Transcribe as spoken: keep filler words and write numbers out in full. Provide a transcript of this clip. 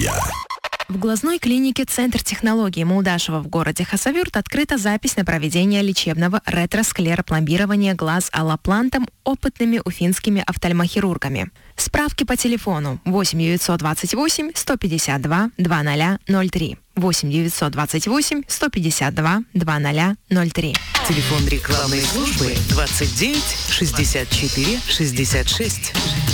Россия. В глазной клинике «Центр технологий» Молдашева в городе Хасавюрт открыта запись на проведение лечебного ретросклеропломбирования глаз аллоплантом опытными уфимскими офтальмохирургами. Справки по телефону восемь девятьсот двадцать восемь сто пятьдесят два двадцать ноль три. восемь девятьсот двадцать восемь сто пятьдесят два двадцать ноль три. Телефон рекламной службы двадцать девять шестьдесят четыре шестьдесят шесть.